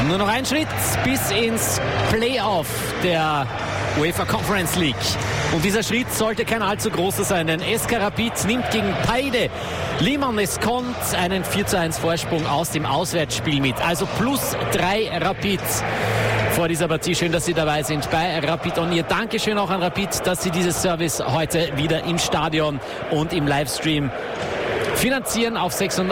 Nur noch ein Schritt bis ins Playoff der UEFA Conference League. Und dieser Schritt sollte kein allzu großer sein, denn SK Rapid nimmt gegen Paide Liman Escont einen 4:1 Vorsprung aus dem Auswärtsspiel mit. Also +3 Rapid vor dieser Partie. Schön, dass Sie dabei sind bei Rapid On Air. Dankeschön auch an Rapid, dass Sie dieses Service heute wieder im Stadion und im Livestream finanzieren auf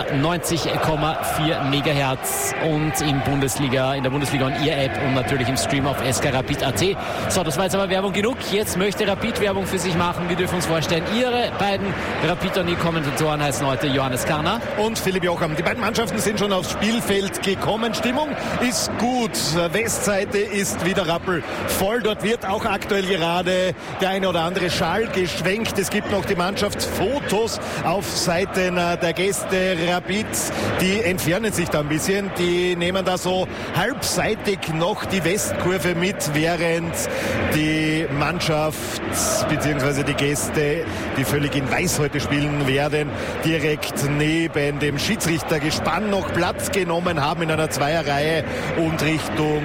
96,4 Megahertz und in der Bundesliga On Air App und natürlich im Stream auf skrapid.at. So, das war jetzt aber Werbung genug. Jetzt möchte Rapid Werbung für sich machen. Wir dürfen uns vorstellen, Ihre beiden Rapid On Air Kommentatoren heißen heute Johannes Karner und Philipp Jocham. Die beiden Mannschaften sind schon aufs Spielfeld gekommen. Stimmung ist gut. Westseite ist wieder rappelvoll. Dort wird auch aktuell gerade der eine oder andere Schal geschwenkt. Es gibt noch die Mannschaftsfotos auf Seiten der Gäste Rapids, die entfernen sich da ein bisschen, die nehmen da so halbseitig noch die Westkurve mit, während die Mannschaft bzw. die Gäste, die völlig in Weiß heute spielen werden, direkt neben dem Schiedsrichtergespann noch Platz genommen haben in einer Zweierreihe und Richtung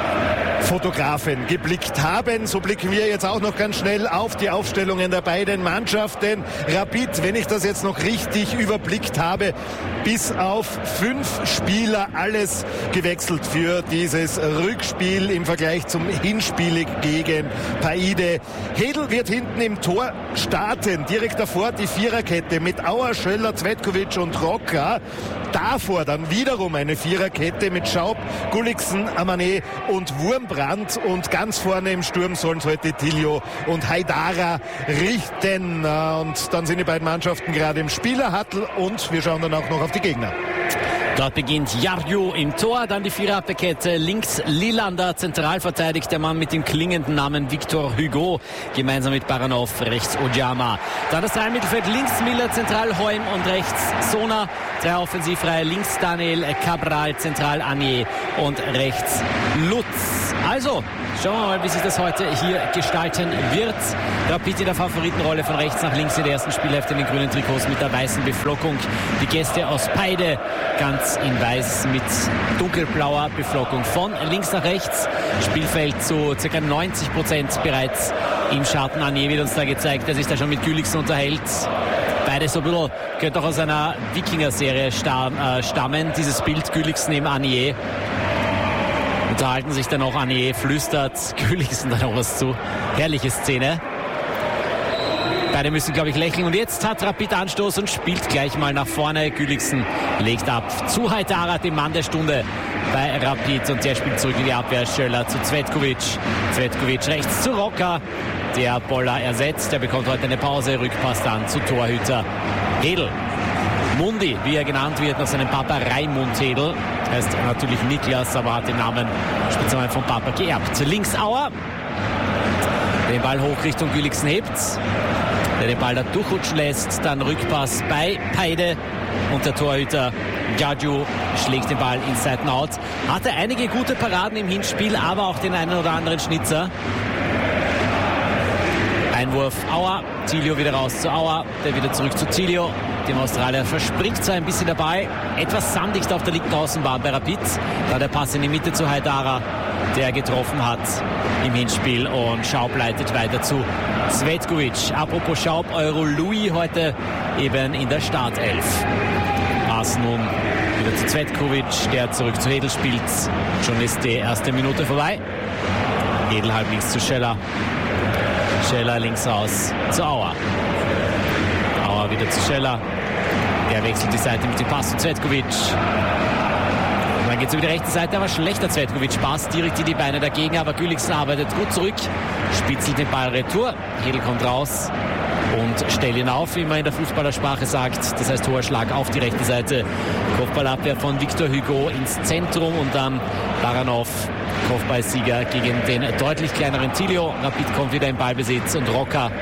Fotografen geblickt haben. So blicken wir jetzt auch noch ganz schnell auf die Aufstellungen der beiden Mannschaften. Rapid, wenn ich das jetzt noch richtig überblickt habe, bis auf 5 Spieler alles gewechselt für dieses Rückspiel im Vergleich zum Hinspiel gegen Paide. Hedl wird hinten im Tor starten. Direkt davor die Viererkette mit Auer, Schöller, Cvetkovic und Rocker. Davor dann wiederum eine Viererkette mit Schaub, Gulliksen, Amané und Wurmbrand. Und ganz vorne im Sturm sollen es heute Tilio und Haidara richten. Und dann sind die beiden Mannschaften gerade im Spielerhattel und wir schauen dann auch noch auf die Gegner. Dort beginnt Jarju im Tor, dann die Viererabwehrkette. Links Lilander, zentral verteidigt der Mann mit dem klingenden Namen Victor Hugo, gemeinsam mit Baranov, rechts Ojama. Dann das Mittelfeld, links Miller, zentral Heum und rechts Sona. 3 Offensivreihe, links Daniel Cabral, zentral Anier und rechts Lutz. Also, schauen wir mal, wie sich das heute hier gestalten wird. Rapid in der Favoritenrolle von rechts nach links in der ersten Spielhälfte in den grünen Trikots mit der weißen Beflockung. Die Gäste aus Paide ganz in weiß mit dunkelblauer Beflockung. Von links nach rechts, Spielfeld zu ca. 90% bereits im Schatten. Anier wird uns da gezeigt, der sich da schon mit Gulliksen unterhält. Beide so ein bisschen, könnte auch aus einer Wikinger-Serie stammen. Dieses Bild Gulliksen neben Anier. Unterhalten sich dann auch, Anier flüstert Gulliksen dann auch was zu. Herrliche Szene. Beide müssen, glaube ich, lächeln. Und jetzt hat Rapid Anstoß und spielt gleich mal nach vorne. Gulliksen legt ab zu Haidara, dem Mann der Stunde bei Rapid. Und der spielt zurück in die Abwehr. Schöller zu Cvetkovic. Cvetkovic rechts zu Rocker. Der Boller ersetzt. Der bekommt heute eine Pause. Rückpass dann zu Torhüter Hedl. Mundi, wie er genannt wird, nach seinem Papa Raimund Hedl. Heißt natürlich Niklas, aber hat den Namen Spitznamen vom Papa geerbt. Links Auer. Den Ball hoch Richtung Gulliksen hebt. Der den Ball da durchrutschen lässt. Dann Rückpass bei Paide. Und der Torhüter Gaju schlägt den Ball ins Seitenout. Hatte einige gute Paraden im Hinspiel, aber auch den einen oder anderen Schnitzer. Einwurf Auer. Tilio wieder raus zu Auer. Der wieder zurück zu Tilio. Dem Australier verspringt zwar ein bisschen dabei. Etwas sandigt auf der linken Außenbahn bei Rapid. Da der Pass in die Mitte zu Haidara, der getroffen hat im Hinspiel. Und Schaub leitet weiter zu Cvetkovic. Apropos Schaub, Euro Louis heute eben in der Startelf. Pass nun wieder zu Cvetkovic, der zurück zu Hedl spielt. Schon ist die erste Minute vorbei. Hedl halb links zu Scheller. Scheller links raus zu Auer. Auer wieder zu Scheller. Er wechselt die Seite mit dem Pass zu Cvetkovic. Dann geht es über die rechte Seite, aber schlechter Cvetkovic. Pass direkt in die Beine der Gegner, aber Gulliksen arbeitet gut zurück. Spitzelt den Ball retour. Hedl kommt raus und stellt ihn auf, wie man in der Fußballersprache sagt. Das heißt hoher Schlag auf die rechte Seite. Kopfballabwehr von Victor Hugo ins Zentrum und dann Baranov. Kopfballsieger gegen den deutlich kleineren Tilio. Rapid kommt wieder in Ballbesitz und Rocker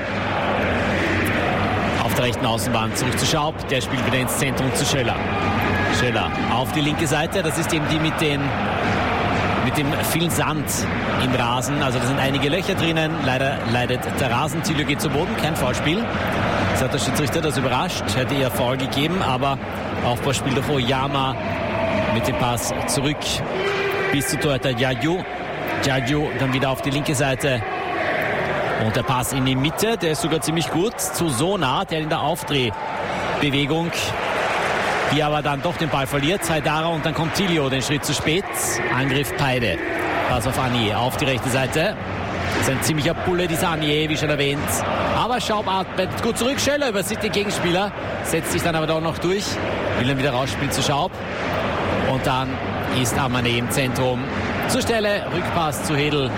auf der rechten Außenbahn zurück zu Schaub. Der spielt wieder ins Zentrum zu Schöller. Schöller auf die linke Seite. Das ist eben die mit dem vielen Sand im Rasen. Also da sind einige Löcher drinnen. Leider leidet der Rasen. Tilio geht zu Boden. Kein Foulspiel. Das hat der Schiedsrichter das überrascht. Hätte eher Foul gegeben, aber Aufbauspiel durch Oyama mit dem Pass zurück bis zu Torhüter Jarju. Jarju dann wieder auf die linke Seite. Und der Pass in die Mitte, der ist sogar ziemlich gut zu Sona, der in der Aufdrehbewegung hier aber dann doch den Ball verliert. Haidara und dann kommt Tilio den Schritt zu spät. Angriff Peide. Pass auf Anier auf die rechte Seite. Das ist ein ziemlicher Bulle, dieser Anier, wie schon erwähnt. Aber Schaub atmet gut zurück. Schöller übersieht den Gegenspieler. Setzt sich dann aber doch noch durch. Will dann wieder rausspielen zu Schaub. Und dann ist Amane im Zentrum. Zur Stelle, Rückpass zu Hedl.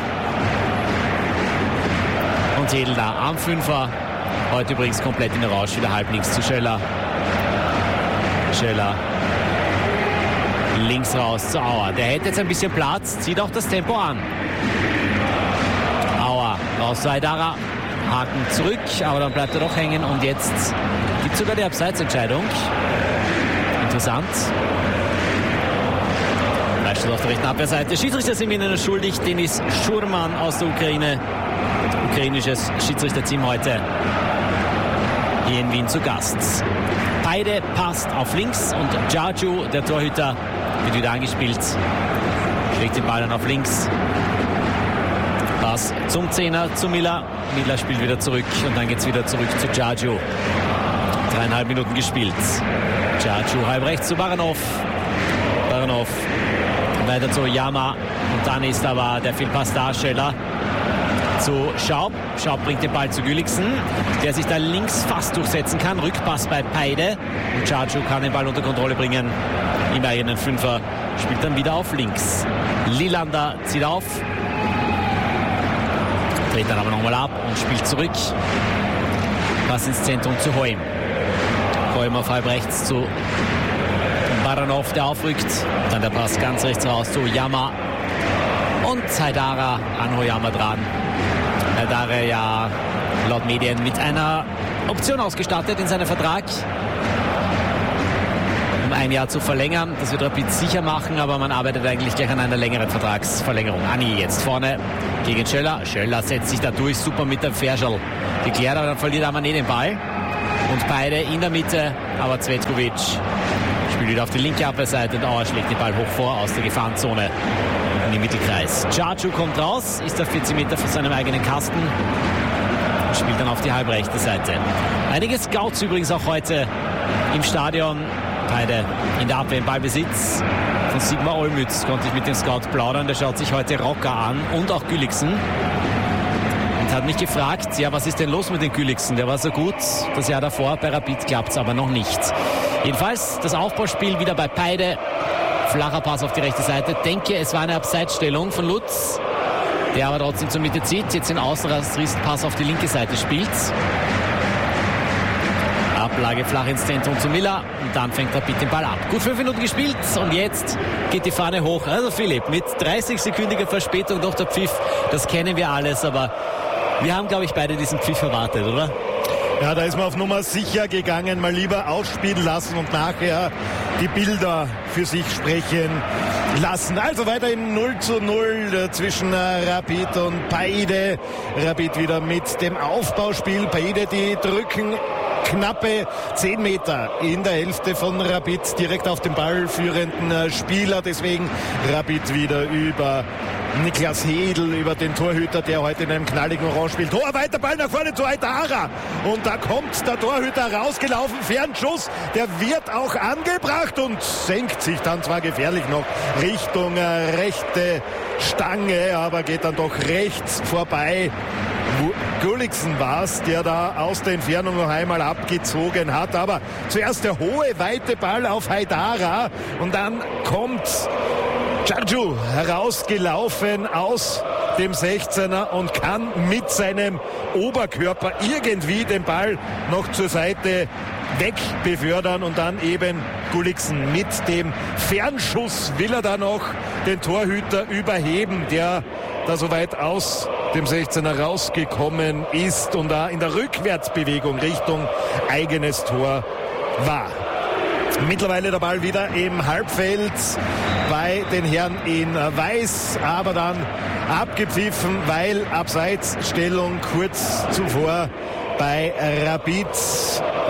Und Hedl da am Fünfer. Heute übrigens komplett in der Rausch, wieder halblinks zu Schöller. Schöller links raus zu Auer. Der hätte jetzt ein bisschen Platz, zieht auch das Tempo an. Auer raus zu Haidara. Haken zurück, aber dann bleibt er doch hängen. Und jetzt gibt es sogar die Abseitsentscheidung. Interessant. Freistoß auf der rechten Abwehrseite. Schiedsrichter sind ihnen schuldig. Denis Schurman aus der Ukraine. Ukrainisches Schiedsrichterteam heute hier in Wien zu Gast. Peide passt auf links und Jarju, der Torhüter, wird wieder angespielt. Schlägt den Ball dann auf links. Pass zum Zehner, zu Miller. Miller spielt wieder zurück und dann geht es wieder zurück zu Jarju. 3,5 Minuten gespielt. Jarju halb rechts zu Baranov. Baranov weiter zu Yama. Und dann ist aber der Fehlpassdarsteller zu Schaub. Schaub bringt den Ball zu Gülliksen, der sich da links fast durchsetzen kann. Rückpass bei Peide. Und Jarju kann den Ball unter Kontrolle bringen. Im eigenen Fünfer spielt dann wieder auf links. Lilander zieht auf. Dreht dann aber nochmal ab und spielt zurück. Pass ins Zentrum zu Hoym. Hoym auf halb rechts zu Baranov, der aufrückt. Dann der Pass ganz rechts raus zu Yama. Und Haidara an Hoyama dran. Haidara ja laut Medien mit einer Option ausgestattet in seinem Vertrag, um ein Jahr zu verlängern. Das wird Rapid sicher machen, aber man arbeitet eigentlich gleich an einer längeren Vertragsverlängerung. Ani jetzt vorne gegen Schöller. Schöller setzt sich da durch, super mit dem Ferschel geklärt, aber dann verliert Amane den Ball. Und beide in der Mitte, aber Cvetkovic spielt wieder auf die linke Abwehrseite und Auer schlägt den Ball hoch vor aus der Gefahrenzone in den Mittelkreis. Jarju kommt raus, ist auf 40 Meter von seinem eigenen Kasten und spielt dann auf die halbrechte Seite. Einige Scouts übrigens auch heute im Stadion. Beide in der Abwehr im Ballbesitz. Von Sigmar Olmütz konnte ich mit dem Scout plaudern. Der schaut sich heute Rocker an und auch Gülliksen. Und hat mich gefragt, ja, was ist denn los mit den Gülliksen? Der war so gut, das Jahr davor. Bei Rapid klappt es aber noch nicht. Jedenfalls das Aufbauspiel wieder bei Peide. Flacher Pass auf die rechte Seite. Denke, es war eine Abseitsstellung von Lutz, der aber trotzdem zur Mitte zieht. Jetzt den Außenpass auf die linke Seite spielt. Ablage flach ins Zentrum zu Miller und dann fängt Rapid den Ball ab. Gut 5 Minuten gespielt und jetzt geht die Fahne hoch. Also Philipp, mit 30-sekündiger Verspätung doch der Pfiff, das kennen wir alles, aber wir haben, glaube ich, beide diesen Pfiff erwartet, oder? Ja, da ist man auf Nummer sicher gegangen, mal lieber ausspielen lassen und nachher die Bilder für sich sprechen lassen. Also weiterhin 0:0 zwischen Rapid und Peide. Rapid wieder mit dem Aufbauspiel. Peide, die drücken knappe 10 Meter in der Hälfte von Rapid direkt auf den Ball führenden Spieler. Deswegen Rapid wieder über Niklas Hedl, über den Torhüter, der heute in einem knalligen Orange spielt. Hoher weiter Ball nach vorne zu Haidara. Und da kommt der Torhüter rausgelaufen. Fernschuss, der wird auch angebracht und senkt sich dann zwar gefährlich noch Richtung rechte Stange, aber geht dann doch rechts vorbei. Gülliksen war es, der da aus der Entfernung noch einmal abgezogen hat. Aber zuerst der hohe, weite Ball auf Haidara und dann kommt Jarju herausgelaufen aus dem 16er und kann mit seinem Oberkörper irgendwie den Ball noch zur Seite wegbefördern und dann eben Gülliksen mit dem Fernschuss will er da noch den Torhüter überheben, der da so weit aus dem 16er rausgekommen ist und da in der Rückwärtsbewegung Richtung eigenes Tor war. Mittlerweile der Ball wieder im Halbfeld bei den Herren in Weiß, aber dann abgepfiffen, weil Abseitsstellung kurz zuvor bei Rapid.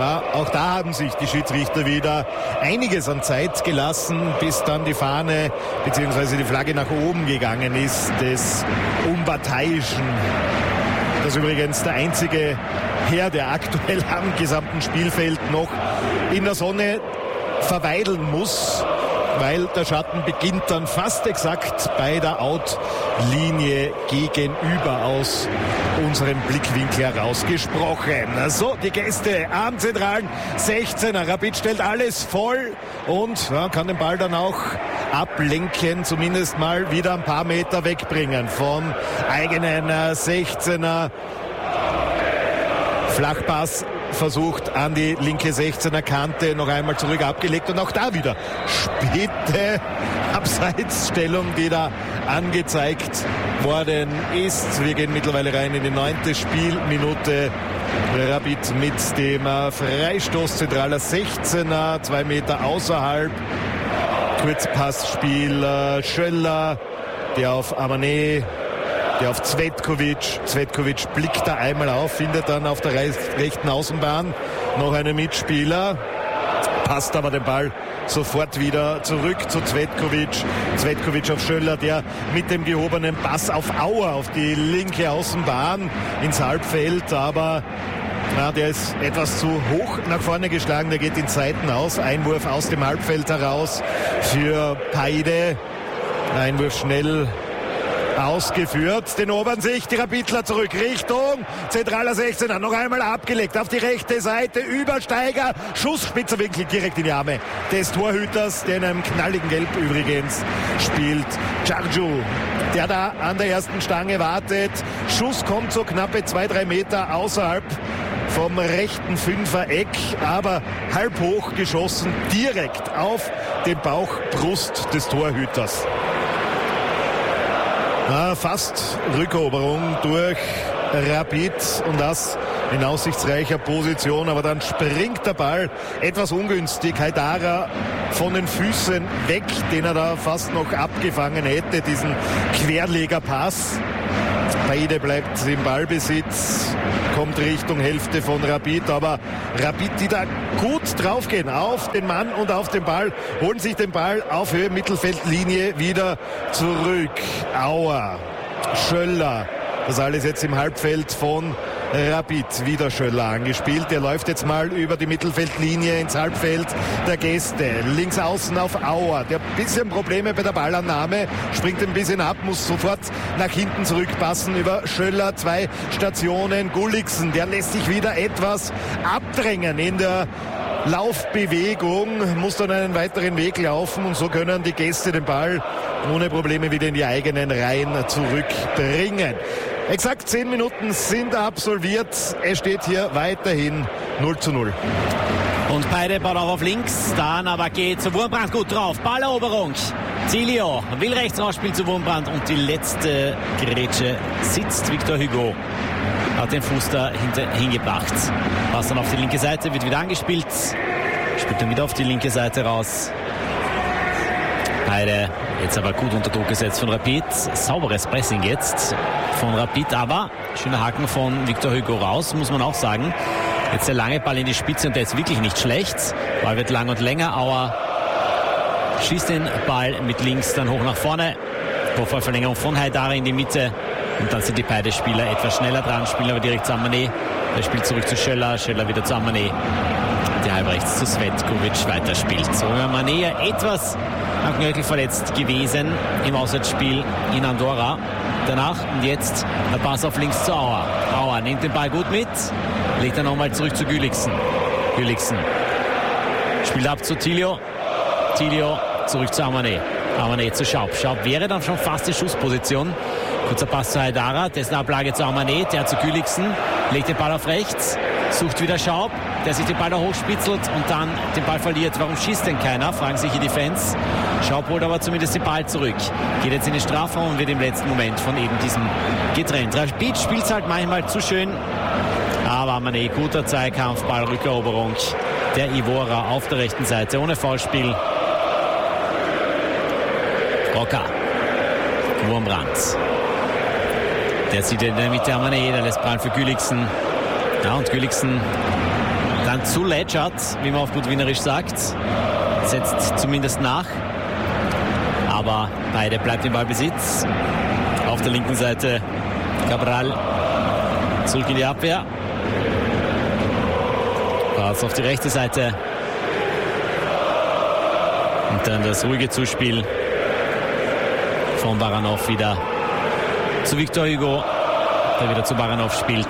Ja, auch da haben sich die Schiedsrichter wieder einiges an Zeit gelassen, bis dann die Fahne bzw. die Flagge nach oben gegangen ist des Unparteiischen. Das ist übrigens der einzige Herr, der aktuell am gesamten Spielfeld noch in der Sonne verweilen muss, weil der Schatten beginnt dann fast exakt bei der Outlinie gegenüber aus unserem Blickwinkel herausgesprochen. So, die Gäste am zentralen 16er. Rapid stellt alles voll und kann den Ball dann auch ablenken, zumindest mal wieder ein paar Meter wegbringen vom eigenen 16er. Flachpass versucht an die linke 16er Kante, noch einmal zurück abgelegt und auch da wieder späte Abseitsstellung, die da angezeigt worden ist. Wir gehen mittlerweile rein in die 9. Spielminute. Rapid mit dem Freistoß zentraler 16er, 2 Meter außerhalb. Kurzpassspiel Schöller, der auf Amané, der auf Cvetkovic. Cvetkovic blickt da einmal auf, findet dann auf der rechten Außenbahn noch einen Mitspieler, passt aber den Ball sofort wieder zurück zu Cvetkovic. Cvetkovic auf Schöller, der mit dem gehobenen Pass auf Auer auf die linke Außenbahn ins Halbfeld, aber der ist etwas zu hoch nach vorne geschlagen, der geht in Seiten aus. Einwurf aus dem Halbfeld heraus für Paide. Einwurf schnell ausgeführt, den erobern sich die Rapidler zurück Richtung zentraler 16er, noch einmal abgelegt auf die rechte Seite, Übersteiger, Schuss, spitzer Winkel direkt in die Arme des Torhüters, der in einem knalligen Gelb übrigens spielt. Giargiu, der da an der ersten Stange wartet, Schuss kommt so knappe 2-3 Meter außerhalb vom rechten Fünfer-Eck, aber halb hoch geschossen, direkt auf den Bauch-Brust des Torhüters. Fast Rückeroberung durch Rapid und das in aussichtsreicher Position, aber dann springt der Ball etwas ungünstig. Haidara von den Füßen weg, den er da fast noch abgefangen hätte, diesen Querlegerpass. Paide bleibt im Ballbesitz, kommt Richtung Hälfte von Rapid, aber Rapid, die da gut draufgehen auf den Mann und auf den Ball, holen sich den Ball auf Höhe Mittelfeldlinie wieder zurück. Auer, Schöller, das alles jetzt im Halbfeld von Rapid, wieder Schöller angespielt. Der läuft jetzt mal über die Mittelfeldlinie ins Halbfeld der Gäste. Links außen auf Auer, der ein bisschen Probleme bei der Ballannahme, springt ein bisschen ab, muss sofort nach hinten zurückpassen über Schöller. 2 Stationen. Gulliksen, der lässt sich wieder etwas abdrängen in der Laufbewegung, muss dann einen weiteren Weg laufen und so können die Gäste den Ball ohne Probleme wieder in die eigenen Reihen zurückbringen. Exakt 10 Minuten sind absolviert. Es steht hier weiterhin 0:0. Und beide bauen auch auf links. Dann aber geht zu Wurmbrand gut drauf. Balleroberung. Zilio will rechts rausspielen zu Wurmbrand und die letzte Grätsche sitzt. Victor Hugo hat den Fuß da hingebracht. Passt dann auf die linke Seite, wird wieder angespielt. Spielt dann wieder auf die linke Seite raus. Beide jetzt aber gut unter Druck gesetzt von Rapid. Sauberes Pressing jetzt von Rapid, aber schöner Haken von Victor Hugo raus, muss man auch sagen. Jetzt der lange Ball in die Spitze und der ist wirklich nicht schlecht. Ball wird lang und länger. Auer schießt den Ball mit links dann hoch nach vorne. Vorfallverlängerung von Haidara in die Mitte. Und dann sind die beiden Spieler etwas schneller dran, spielen aber direkt zu Amané. Der spielt zurück zu Schöller, Schöller wieder zu Amané. Der halbrechts zu Cvetkovic weiterspielt. So, Amané etwas am Knöchel verletzt gewesen im Auswärtsspiel in Andorra. Danach und jetzt der Pass auf links zu Auer. Auer nimmt den Ball gut mit, legt er nochmal zurück zu Gulliksen. Gulliksen spielt ab zu Tilio. Tilio zurück zu Amané. Amané zu Schaub. Schaub wäre dann schon fast in Schussposition. Kurzer Pass zu Haidara, dessen Ablage zu Amané, der zu Gulliksen, legt den Ball auf rechts, sucht wieder Schaub, der sich den Ball da hochspitzelt und dann den Ball verliert. Warum schießt denn keiner? Fragen sich hier die Fans. Schaub holt aber zumindest den Ball zurück. Geht jetzt in den Strafraum und wird im letzten Moment von eben diesem getrennt. Rapid spielt es halt manchmal zu schön. Aber Amané, guter Zweikampf, Ballrückeroberung der Ivora auf der rechten Seite ohne Foulspiel. Rocker. Wurmbrand. Der sieht in der Mitte Amané, der lässt Ball für Gulliksen. Ja, und Gulliksen Dann zu Ledgert, wie man auf gut Wienerisch sagt. Setzt zumindest nach. Aber beide bleibt im Ballbesitz. Auf der linken Seite Cabral zurück in die Abwehr. Pass auf die rechte Seite. Und dann das ruhige Zuspiel von Baranov wieder zu Victor Hugo, der wieder zu Baranov spielt.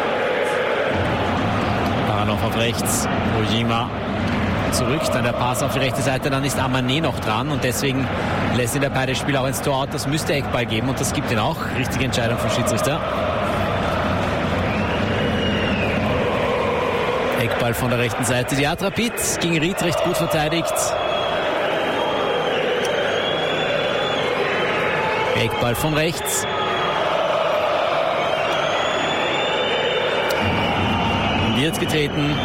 Baranov auf rechts, Ojima zurück, dann der Pass auf die rechte Seite, dann ist Amané noch dran und deswegen lässt ihn der Peide-Spieler auch ins Tor out. Das müsste Eckball geben und das gibt ihn auch. Richtige Entscheidung vom Schiedsrichter. Eckball von der rechten Seite. Die Rapid gegen Ried recht gut verteidigt. Eckball von rechts. Wird getreten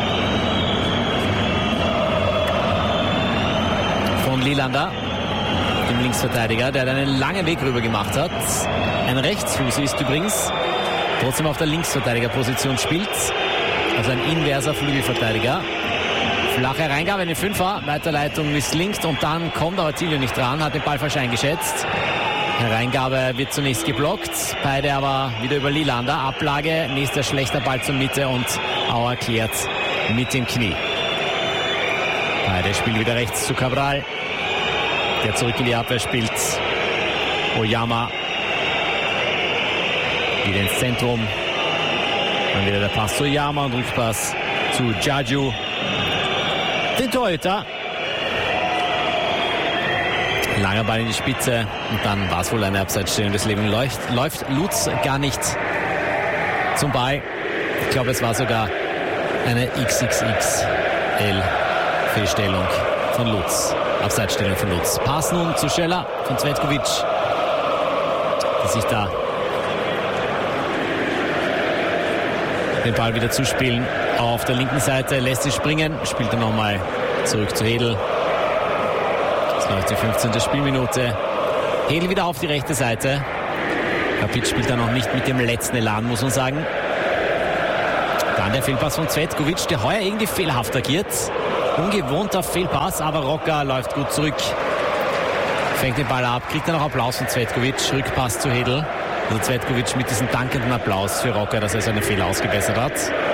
von Lilander, dem Linksverteidiger, der einen langen Weg rüber gemacht hat. Ein Rechtsfuß ist übrigens, trotzdem auf der Linksverteidigerposition spielt. Also ein inverser Flügelverteidiger. Flache Reingabe in den Fünfer, Weiterleitung misslingt und dann kommt aber Tilio nicht dran, hat den Ball falsch eingeschätzt. Reingabe wird zunächst geblockt, beide aber wieder über Lilander. Ablage, nächster schlechter Ball zur Mitte und Auer klärt mit dem Knie. Beide spielen wieder rechts zu Cabral, der zurück in die Abwehr spielt. Oyama wieder ins Zentrum. Dann wieder der Pass zu Oyama und Rückpass zu Djadju. Den Torhüter. Langer Ball in die Spitze und dann war es wohl eine Abseitsstellung. Deswegen läuft Lutz gar nicht zum Ball. Ich glaube, es war sogar eine XXXL-Fehlstellung von Lutz. Abseitsstellung von Lutz. Pass nun zu Scheller von Cvetkovic, die sich da den Ball wieder zuspielen. Auf der linken Seite lässt sie springen, spielt dann nochmal zurück zu Hedl. Die 15. Spielminute. Hedl wieder auf die rechte Seite. Rapid spielt da noch nicht mit dem letzten Elan, muss man sagen. Dann der Fehlpass von Cvetkovic, der heuer irgendwie fehlerhaft agiert. Ungewohnter Fehlpass, aber Rocker läuft gut zurück. Fängt den Ball ab, kriegt dann noch Applaus von Cvetkovic. Rückpass zu Hedl. Also Cvetkovic mit diesem dankenden Applaus für Rocker, dass er seine Fehler ausgebessert hat.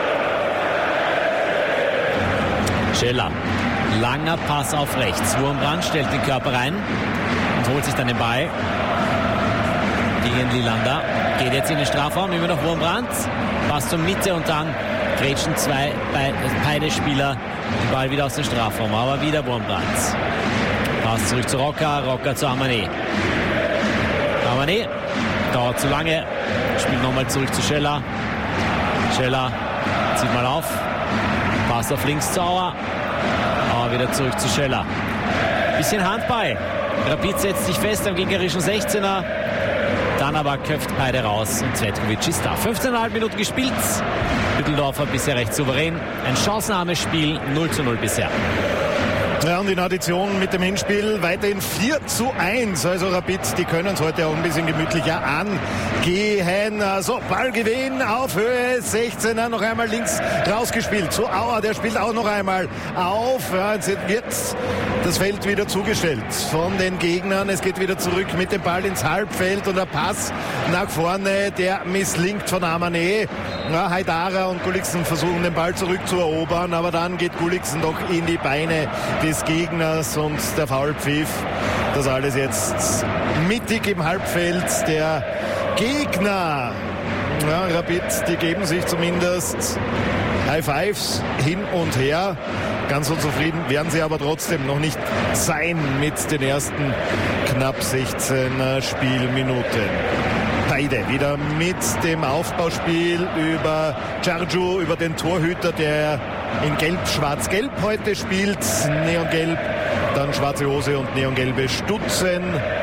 Scheller. Langer Pass auf rechts. Wurmbrand stellt den Körper rein und holt sich dann den Ball gegen Lilander. Geht jetzt in den Strafraum, immer noch Wurmbrand. Pass zur Mitte und dann grätschen beide Spieler den Ball wieder aus dem Strafraum. Aber wieder Wurmbrand. Pass zurück zu Rocker, Rocker zu Amané. Amané dauert zu lange. Spielt nochmal zurück zu Scheller. Scheller zieht mal auf. Pass auf links zu Auer. Wieder zurück zu Scheller. Bisschen Handball. Rapid setzt sich fest am gegnerischen 16er. Dann aber köpft beide raus und Cvetkovic ist da. 15,5 Minuten gespielt. Düsseldorfer bisher recht souverän. Ein chancenarmes Spiel, 0:0 bisher. Ja, und in Addition mit dem Hinspiel weiterhin 4:1. Also Rapid, die können es heute auch ein bisschen gemütlicher angehen. So, Ballgewinn auf Höhe 16er, noch einmal links rausgespielt. Zu Auer, der spielt auch noch einmal auf. Ja, jetzt wird das Feld wieder zugestellt von den Gegnern. Es geht wieder zurück mit dem Ball ins Halbfeld und der Pass nach vorne, der misslingt von Amané. Ja, Haidara und Gulliksen versuchen den Ball zurückzuerobern, aber dann geht Gulliksen doch in die Beine des Gegners und der Foulpfiff. Das alles jetzt mittig im Halbfeld der Gegner. Ja, Rapid, die geben sich zumindest High Fives hin und her. Ganz so zufrieden werden sie aber trotzdem noch nicht sein mit den ersten knapp 16 Spielminuten. Beide wieder mit dem Aufbauspiel über Djadju, über den Torhüter, der in Gelb-Schwarz-Gelb heute spielt. Neongelb, dann schwarze Hose und neongelbe Stutzen.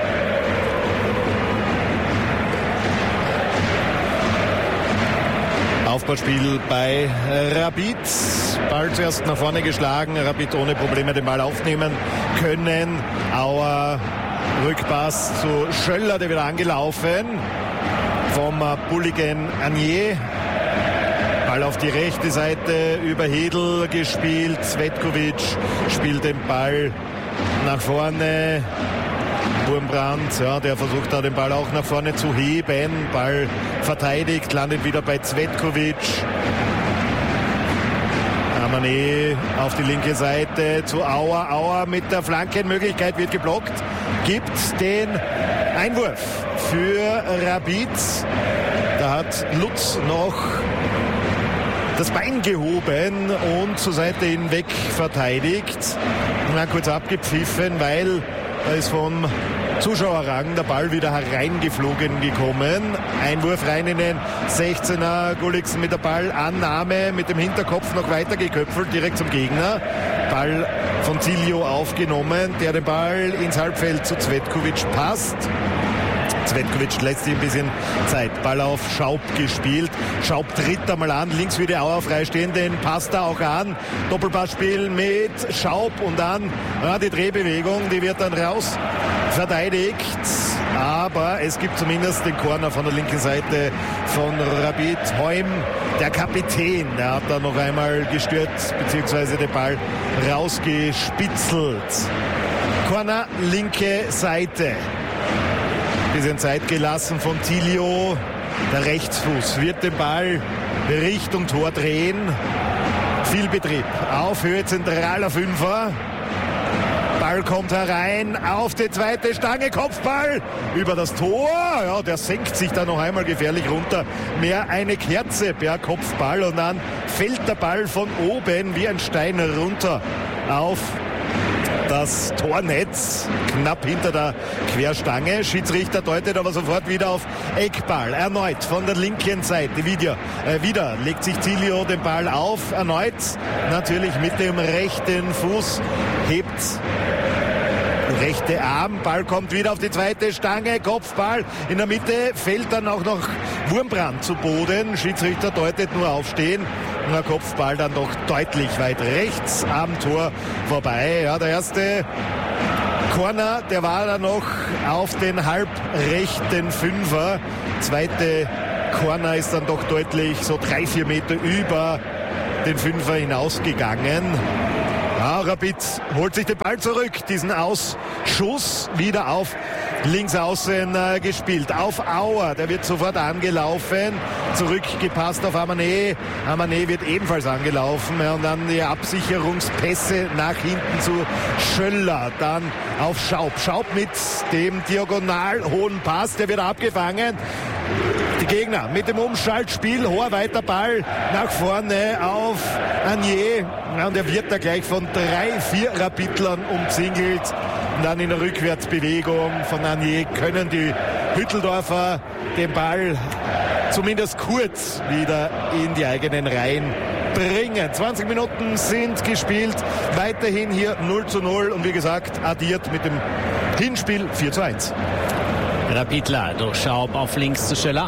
Aufbauspiel bei Rapid. Ball zuerst nach vorne geschlagen. Rapid ohne Probleme den Ball aufnehmen können. Auer, Rückpass zu Schöller, der wieder angelaufen. Vom Bulligan Agnier. Ball auf die rechte Seite, über Hedl gespielt. Cvetkovic spielt den Ball nach vorne. Wurmbrand, ja, der versucht da den Ball auch nach vorne zu heben. Ball verteidigt, landet wieder bei Cvetkovic. Amané auf die linke Seite zu Auer. Auer mit der Flankenmöglichkeit wird geblockt. Gibt den Einwurf für Rapid. Da hat Lutz noch das Bein gehoben und zur Seite hinweg verteidigt. Mal kurz abgepfiffen, weil da ist vom Zuschauerrang der Ball wieder hereingeflogen gekommen. Einwurf rein in den 16er. Gulliksen mit der Ballannahme, mit dem Hinterkopf noch weiter geköpfelt, direkt zum Gegner. Ball von Tilio aufgenommen, der den Ball ins Halbfeld zu Cvetkovic passt. Cvetkovic lässt sich ein bisschen Zeit. Ball auf Schaub gespielt. Schaub tritt einmal an. Links wie die Auer freistehen. Den passt er auch an. Doppelpassspiel mit Schaub und dann die Drehbewegung. Die wird dann raus verteidigt. Aber es gibt zumindest den Corner von der linken Seite von Rapid. Heum, der Kapitän, der hat da noch einmal gestürzt beziehungsweise den Ball rausgespitzelt. Corner, linke Seite. Bisschen Zeit gelassen von Tilio. Der Rechtsfuß wird den Ball Richtung Tor drehen. Viel Betrieb. Auf Höhe zentraler Fünfer. Ball kommt herein auf die zweite Stange. Kopfball über das Tor. Ja, der senkt sich da noch einmal gefährlich runter. Mehr eine Kerze per Kopfball. Und dann fällt der Ball von oben wie ein Stein runter auf das Tornetz, knapp hinter der Querstange. Schiedsrichter deutet aber sofort wieder auf Eckball. Erneut von der linken Seite. Wieder legt sich Tilio den Ball auf. Erneut natürlich mit dem rechten Fuß. Hebt rechte Arm. Ball kommt wieder auf die zweite Stange. Kopfball in der Mitte. Fällt dann auch noch Wurmbrand zu Boden. Schiedsrichter deutet nur aufstehen. Kopfball dann doch deutlich weit rechts am Tor vorbei. Ja, der erste Corner, der war dann noch auf den halbrechten Fünfer. Zweite Corner ist dann doch deutlich so 3-4 Meter über den Fünfer hinausgegangen. Ja, Rapid holt sich den Ball zurück. Diesen Ausschuss wieder auf links außen gespielt. Auf Auer, der wird sofort angelaufen. Zurückgepasst auf Amané. Amané wird ebenfalls angelaufen. Ja, und dann die Absicherungspässe nach hinten zu Schöller. Dann auf Schaub. Schaub mit dem diagonal hohen Pass. Der wird abgefangen. Die Gegner mit dem Umschaltspiel. Hoher weiter Ball nach vorne auf Agnier. Ja, und er wird da gleich von 3-4 Rapidlern umzingelt. Und dann in der Rückwärtsbewegung von Agnier können die Hütteldorfer den Ball zumindest kurz wieder in die eigenen Reihen bringen. 20 Minuten sind gespielt. Weiterhin hier 0:0 und wie gesagt addiert mit dem Hinspiel 4:1. Rapidler durch Schaub auf links zu Schöller.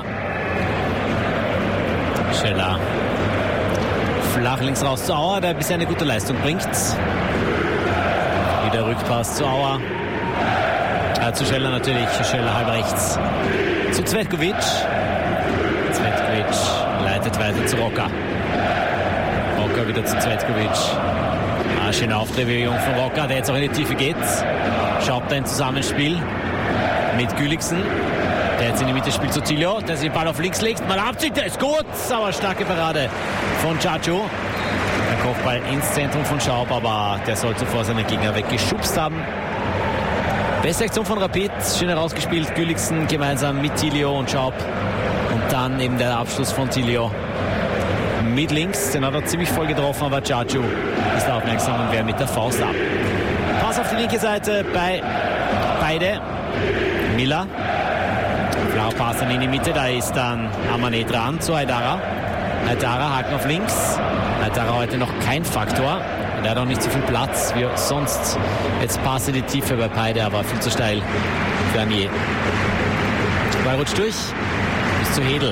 Schöller flach links raus zu Auer, der bisher eine gute Leistung bringt. Wieder Rückpass zu Auer. Zu Schöller natürlich. Schöller halb rechts. Zu Cvetkovic. Cvetkovic leitet weiter zu Rocker. Rocker wieder zu Cvetkovic. Schöne Aufdrehbewegung von Rocker, der jetzt auch in die Tiefe geht. Schaut da ein Zusammenspiel mit Gulliksen. Der jetzt in die Mitte spielt zu Tilio, der sich den Ball auf links legt. Mal abzieht, der ist gut. Aber starke Parade von Chacho. Der Kopfball ins Zentrum von Schaub, aber der soll zuvor seinen Gegner weggeschubst haben. Beste Aktion von Rapid, schön herausgespielt. Gulliksen gemeinsam mit Tilio und Schaub. Und dann eben der Abschluss von Tilio mit links. Den hat er ziemlich voll getroffen, aber Chacho ist aufmerksam und wehrt mit der Faust ab. Pass auf die linke Seite bei beide. Miller. Flacher Pass dann in die Mitte, da ist dann Amané dran zu Haidara. Haidara Haken auf links. Haidara heute noch kein Faktor. Er hat auch nicht so viel Platz wie sonst. Jetzt passt in die Tiefe bei beide, aber viel zu steil für Amier. Ball rutscht durch bis zu Hedl.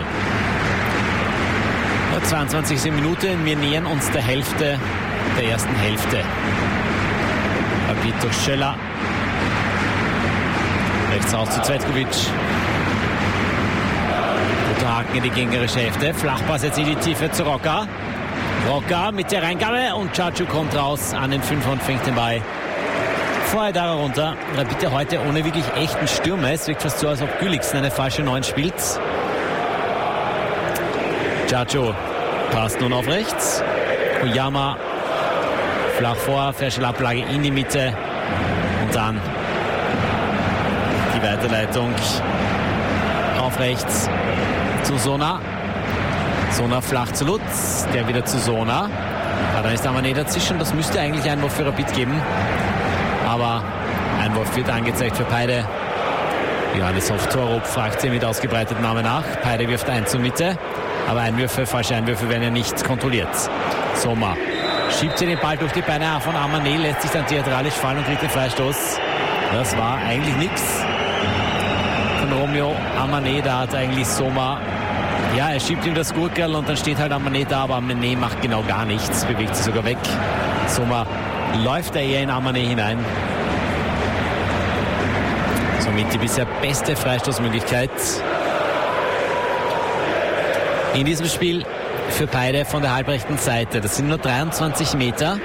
22. Minute, wir nähern uns der Hälfte der ersten Hälfte. Rapid durch Schöller. Rechts raus zu Cvetkovic. Unterhaken in die gegnerische Hälfte. Flachpass jetzt in die Tiefe zu Rocca. Rocca mit der Reingabe und Tchatchouk kommt raus an den Fünfer und fängt den Ball vorher da runter. Bitte heute ohne wirklich echten Stürmer. Es wirkt fast so, als ob Gülliksen eine falsche 9 spielt. Tchatchouk passt nun auf rechts. Ujama flach vor, Verschlappelage in die Mitte und dann die Weiterleitung auf rechts zu Sona. Sona flach zu Lutz, der wieder zu Sona. Ja, dann ist Amane dazwischen, das müsste eigentlich Einwurf für Rapid geben. Aber Einwurf wird angezeigt für Peide. Johannes Hoff-Torup fragt sie mit ausgebreitetem Arme nach. Peide wirft ein zur Mitte, aber falsche Einwürfe werden ja nicht kontrolliert. Sommer schiebt sie den Ball durch die Beine von Amane, lässt sich dann theatralisch fallen und kriegt den Freistoß. Das war eigentlich nichts von Romeo Amane. Da hat eigentlich Sommer, ja, er schiebt ihm das Gurkerl und dann steht halt Amane da, aber Amane macht genau gar nichts, bewegt sich sogar weg. Sommer läuft er eher in Amane hinein. Somit die bisher beste Freistoßmöglichkeit in diesem Spiel für Peide von der halbrechten Seite. Das sind nur 23 Meter.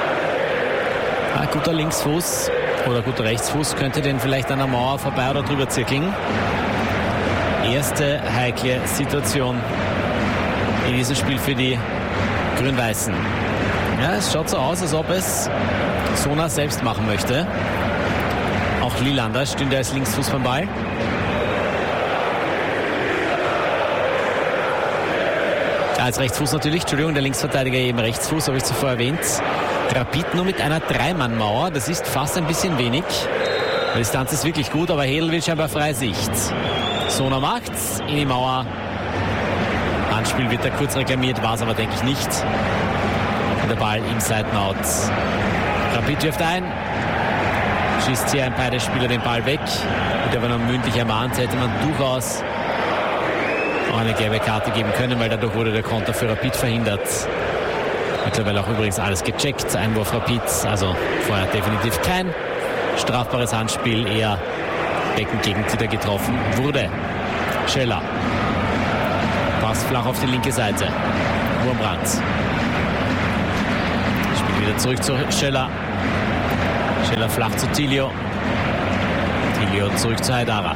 Guter Linksfuß oder guter Rechtsfuß könnte den vielleicht an der Mauer vorbei oder drüber zirkeln. Erste heikle Situation in diesem Spiel für die Grün-Weißen. Ja, es schaut so aus, als ob es Sona selbst machen möchte. Auch Lilander stünde als Linksfuß beim Ball. Als Rechtsfuß natürlich, Entschuldigung, der Linksverteidiger eben Rechtsfuß, habe ich zuvor erwähnt. Rapid nur mit einer 3-Mann-Mauer, das ist fast ein bisschen wenig. Die Distanz ist wirklich gut, aber Hedl will scheinbar freie Sicht. Sona macht's in die Mauer. Handspiel wird da kurz reklamiert, war es aber denke ich nicht. Und der Ball im Seitenout. Rapid wirft ein. Schießt hier ein Peide-Spieler den Ball weg. Wird aber noch mündlich ermahnt, hätte man durchaus auch eine gelbe Karte geben können, weil dadurch wurde der Konter für Rapid verhindert. Mittlerweile auch übrigens alles gecheckt. Einwurf Rapid, also vorher definitiv kein strafbares Handspiel, eher Beckengegenzieher getroffen wurde. Scheller. Passt flach auf die linke Seite. Wurmbrand. Spielt wieder zurück zu Scheller. Scheller flach zu Tilio. Tilio zurück zu Haidara.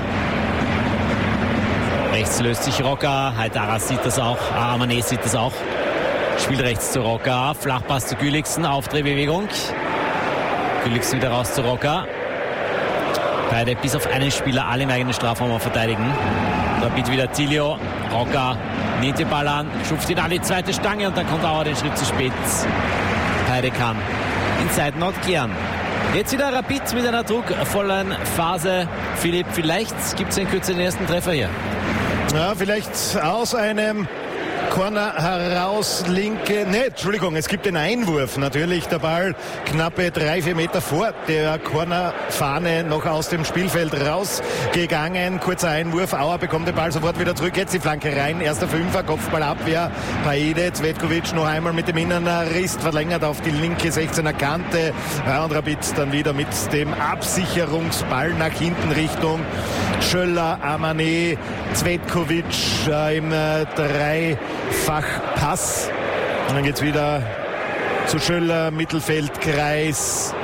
Rechts löst sich Rocca. Haidara sieht das auch. Amane sieht das auch. Spielt rechts zu Rocca. Flachpass zu Gülliksen. Aufdrehbewegung. Gülliksen wieder raus zu Rocca. Beide bis auf einen Spieler alle im eigenen Strafraum verteidigen. Da bietet wieder Tilio. Rocca nimmt den Ball an, schupft ihn an die zweite Stange und dann kommt Auer den Schritt zu spät. Beide kann in Seitenort klären. Jetzt wieder Rapid mit einer druckvollen Phase. Philipp, vielleicht gibt es in Kürze den ersten Treffer hier. Ja, vielleicht aus einem Corner heraus, linke, Entschuldigung, es gibt den Einwurf natürlich, der Ball knappe 3-4 Meter vor der Cornerfahne noch aus dem Spielfeld rausgegangen, kurzer Einwurf, Auer bekommt den Ball sofort wieder zurück, jetzt die Flanke rein, erster Fünfer, Kopfballabwehr, Paide, Cvetkovic noch einmal mit dem Innenriss verlängert auf die linke 16er Kante, ja, und Rapid dann wieder mit dem Absicherungsball nach hinten Richtung Schöller, Amane, Cvetkovic im Dreifachpass. Und dann geht es wieder zu Schöller, Mittelfeldkreis.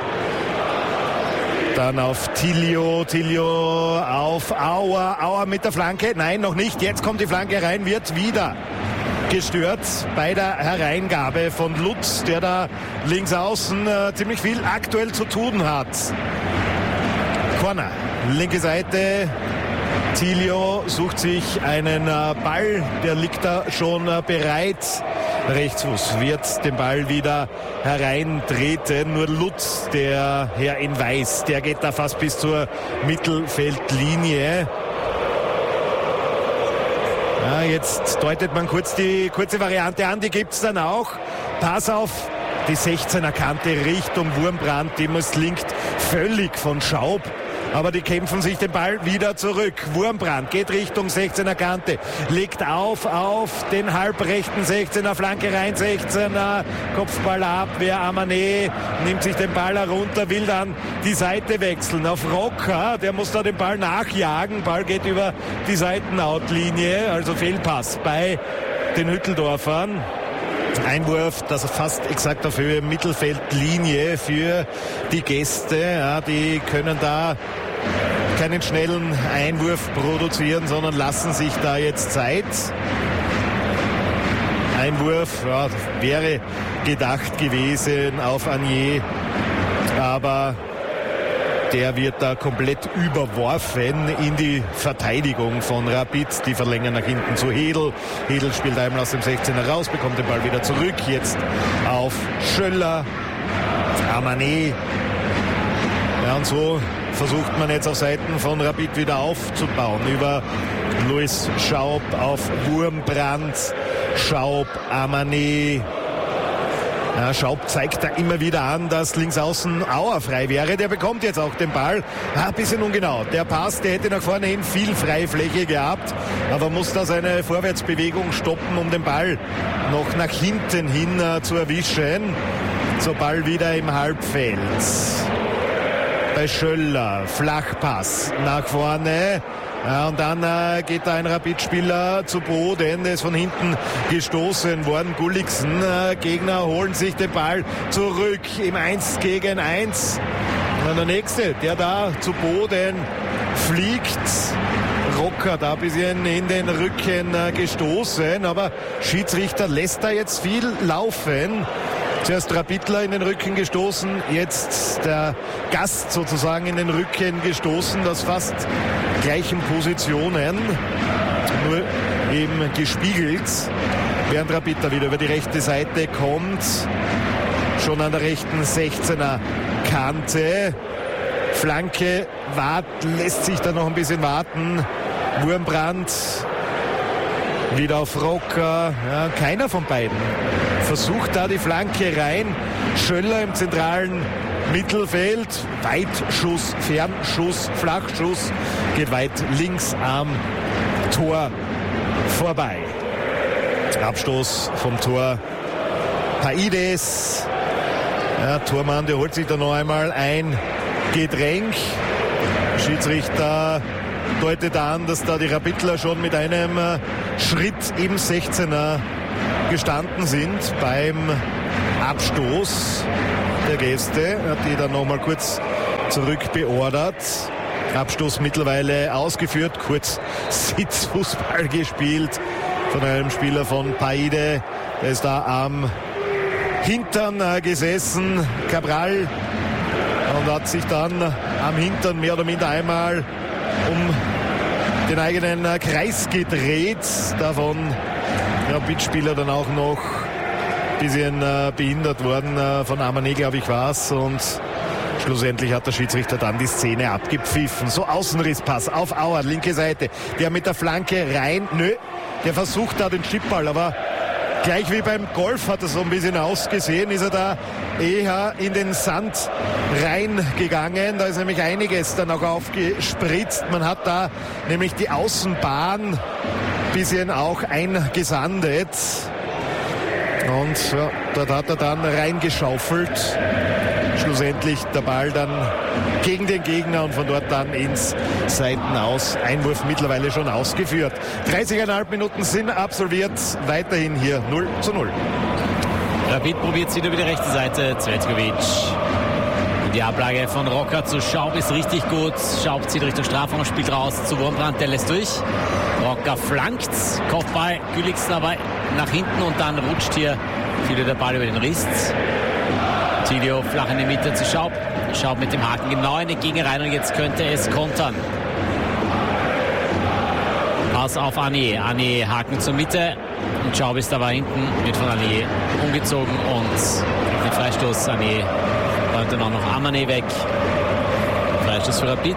Dann auf Tilio, Tilio auf Auer, Auer mit der Flanke. Nein, noch nicht. Jetzt kommt die Flanke rein, wird wieder gestört bei der Hereingabe von Lutz, der da links außen ziemlich viel aktuell zu tun hat. Corner, linke Seite. Tilio sucht sich einen Ball, der liegt da schon bereit. Rechtsfuß wird den Ball wieder hereintreten. Nur Lutz, der Herr in Weiß, der geht da fast bis zur Mittelfeldlinie. Ja, jetzt deutet man kurz die kurze Variante an, die gibt es dann auch. Pass auf die 16er Kante Richtung Wurmbrand, die misslingt völlig von Schaub. aber die kämpfen sich den Ball wieder zurück. Wurmbrand geht Richtung 16er Kante, legt auf den halbrechten 16er, Flanke rein, 16er, Kopfballabwehr, Amane nimmt sich den Ball herunter, will dann die Seite wechseln auf Rocker, der muss da den Ball nachjagen, Ball geht über die Seitenautlinie, also Fehlpass bei den Hütteldorfern. Einwurf, das fast exakt auf Höhe Mittelfeldlinie für die Gäste. Ja, die können da keinen schnellen Einwurf produzieren, sondern lassen sich da jetzt Zeit. Einwurf wäre gedacht gewesen auf Anier, aber der wird da komplett überworfen in die Verteidigung von Rapid. Die verlängern nach hinten zu Hedl. Hedl spielt einmal aus dem 16er raus, bekommt den Ball wieder zurück. Jetzt auf Schöller. Amane. Ja, und so versucht man jetzt auf Seiten von Rapid wieder aufzubauen. Über Luis Schaub auf Wurmbrand. Schaub, Amane. Ja, Schaub zeigt da immer wieder an, dass links außen Auer frei wäre. Der bekommt jetzt auch den Ball. Ein bisschen ungenau. Der Pass, der hätte nach vorne hin viel Freifläche gehabt, aber muss da seine Vorwärtsbewegung stoppen, um den Ball noch nach hinten hin zu erwischen. So, Ball wieder im Halbfeld. Bei Schöller, Flachpass nach vorne. Ja, und dann geht da ein Rapid-Spieler zu Boden, der ist von hinten gestoßen worden. Gulliksen, Gegner holen sich den Ball zurück im 1 gegen 1. Und der nächste, der da zu Boden fliegt, Rocker da ein bisschen in den Rücken gestoßen, aber Schiedsrichter lässt da jetzt viel laufen. Zuerst Rapidler in den Rücken gestoßen, jetzt der Gast sozusagen in den Rücken gestoßen, das fast gleichen Positionen, nur eben gespiegelt, während Rapid wieder über die rechte Seite kommt, schon an der rechten 16er Kante, Flanke, lässt sich da noch ein bisschen warten, Wurmbrand, wieder auf Rocker, ja, keiner von beiden versucht da die Flanke rein. Schöller im zentralen Mittelfeld, Weitschuss, Fernschuss, Flachschuss, geht weit links am Tor vorbei. Abstoß vom Tor Paides. Ja, Tormann, der holt sich da noch einmal ein Getränk. Schiedsrichter deutet an, dass da die Rapidler schon mit einem Schritt im 16er gestanden sind beim Abstoß der Gäste. Hat die dann nochmal kurz zurückbeordert. Abstoß mittlerweile ausgeführt. Kurz Sitzfußball gespielt von einem Spieler von Paide. Der ist da am Hintern gesessen. Cabral. Und hat sich dann am Hintern mehr oder minder einmal um den eigenen Kreis gedreht. Davon Rapid-Spieler dann auch noch ein bisschen behindert worden. Von Amane, glaube ich, war es. Und schlussendlich hat der Schiedsrichter dann die Szene abgepfiffen. So, Außenrisspass auf Auer, linke Seite. Der mit der Flanke rein. Der versucht da den Chipball, aber gleich wie beim Golf hat er so ein bisschen ausgesehen, ist er da eher in den Sand reingegangen. Da ist nämlich einiges dann auch aufgespritzt. Man hat da nämlich die Außenbahn ein bisschen auch eingesandet. Und ja, dort hat er dann reingeschaufelt. Schlussendlich der Ball dann gegen den Gegner und von dort dann ins Seitenaus. Einwurf mittlerweile schon ausgeführt. 30,5 Minuten sind absolviert. Weiterhin hier 0:0. Rapid probiert es wieder über die rechte Seite. Cvetkovic. Die Ablage von Rocker zu Schaub ist richtig gut. Schaub zieht Richtung Strafraum, spielt raus zu Wurmbrand, der lässt durch. Rocker flankt, Kopfball, Gulliksen aber nach hinten und dann rutscht hier wieder der Ball über den Rist. Tilio flach in die Mitte zu Schaub. Schaub mit dem Haken genau in die Gegend rein und jetzt könnte es kontern. Pass auf Anier. Anier Haken zur Mitte und Schaub ist aber hinten, wird von Anier umgezogen und mit Freistoß Anier räumt dann auch noch Amane weg. Freistoß für Rapid.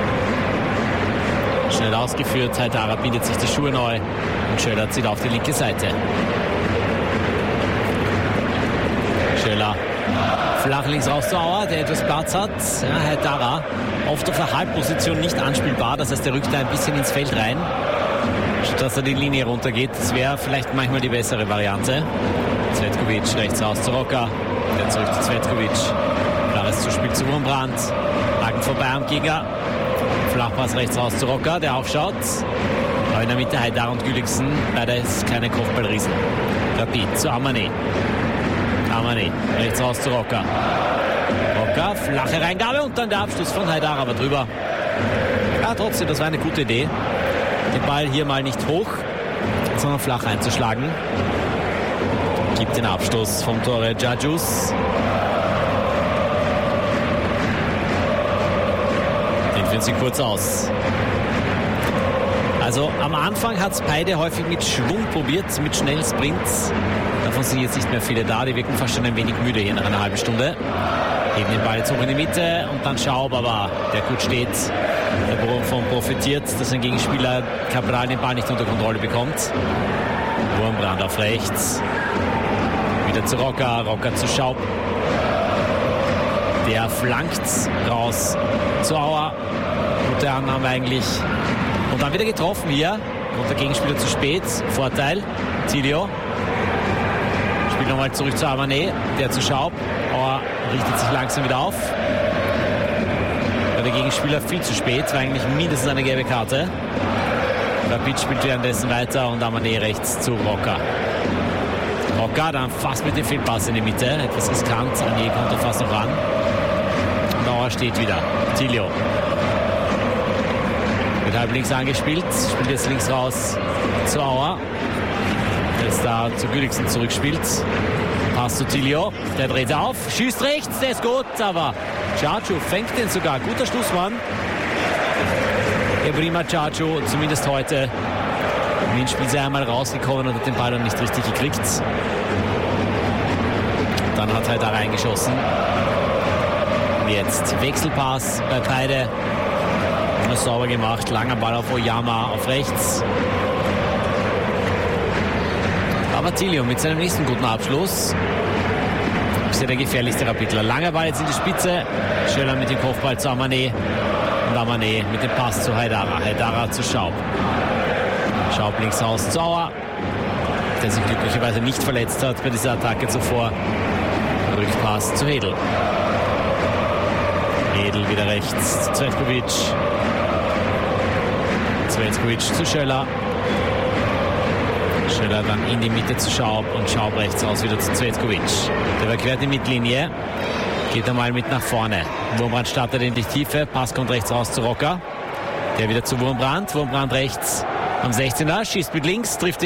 Schnell ausgeführt, Haidara bindet sich die Schuhe neu und Schöller zieht auf die linke Seite. Schöller Flach links raus zu Auer, der etwas Platz hat. Ja, Haidara oft auf der Halbposition nicht anspielbar. Das heißt, der rückt da ein bisschen ins Feld rein, dass er die Linie runtergeht. Das wäre vielleicht manchmal die bessere Variante. Cvetkovic rechts raus zu Rocker. Der zurück zu Cvetkovic. Flaches Zuspiel zu Wurmbrand. Haken vorbei am Gegner. Flachpass rechts raus zu Rocker, der aufschaut. Aber in der Mitte Haidara und Gülliksen. Leider ist keine Kopfballriesen. Rapid zu Amané. Amané rechts raus zu Rocker. Rocker, flache Reingabe und dann der Abschluss von Haidara aber drüber. Ja, trotzdem, das war eine gute Idee. Den Ball hier mal nicht hoch, sondern flach einzuschlagen. Gibt den Abstoß vom Tore Djadjus. Den führen sie kurz aus. Also am Anfang hat es beide häufig mit Schwung probiert, mit schnellen Sprints. Davon sind jetzt nicht mehr viele da, die wirken fast schon ein wenig müde hier nach einer halben Stunde. Heben den Ball jetzt hoch in die Mitte und dann Schaub, aber der gut steht. Davon profitiert, dass ein Gegenspieler Cabral den Ball nicht unter Kontrolle bekommt. Wurmbrand auf rechts. Wieder zu Rocker, Rocker zu Schaub. Der flankt raus zu Auer. Gute Annahme eigentlich. Und dann wieder getroffen hier. Kommt der Gegenspieler zu spät. Vorteil. Tilio. Spielt nochmal zurück zu Amané. Der zu Schaub. Auer richtet sich langsam wieder auf. Der Gegenspieler viel zu spät. War eigentlich mindestens eine gelbe Karte. Rapid spielt währenddessen weiter und Amané rechts zu Rocker. Rocker dann fast mit dem Fehlpass in die Mitte. Etwas riskant. Anier kommt da fast noch ran. Und Auer steht wieder. Tilio. Wird halb links angespielt. Spielt jetzt links raus zu Auer. Jetzt da zu Gülliksen zurückspielt. Pass zu Tilio. Der dreht auf. Schießt rechts. Der ist gut. Aber Djadju fängt den sogar. Guter Schlussmann. Ebrima Djadju, zumindest heute. Im Hinspiel ist er einmal rausgekommen und hat den Ball dann nicht richtig gekriegt. Dann hat er da reingeschossen. Jetzt Wechselpass bei beide. Sauber gemacht. Langer Ball auf Oyama auf rechts. Aber Tilio mit seinem nächsten guten Abschluss. Ist ja der gefährlichste Rapidler. Langer Ball jetzt in die Spitze. Schöner mit dem Kopfball zu Amané. Und Amané mit dem Pass zu Haidara. Haidara zu Schaub. Schaub links raus zu Auer, der sich glücklicherweise nicht verletzt hat bei dieser Attacke zuvor. Rückpass zu Hedl. Hedl wieder rechts. Cvetkovic. Cvetkovic zu Schöller. Schöller dann in die Mitte zu Schaub und Schaub rechts raus wieder zu Cvetkovic. Der überquert die Mittellinie. Geht einmal mit nach vorne. Wurmbrand startet in die Tiefe. Pass kommt rechts raus zu Rocker. Der wieder zu Wurmbrand. Wurmbrand rechts am 16er. Schießt mit links. Trifft